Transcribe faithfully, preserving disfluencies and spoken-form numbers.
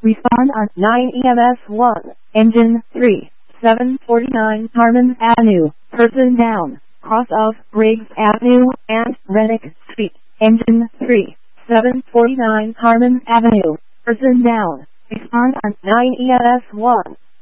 Respond on nine E M S one, engine three, seven forty-nine Harmon Avenue, person down, cross of Briggs Avenue and Rennick Street, engine three, seven forty-nine Harmon Avenue, person down. Respond on nine E M S one.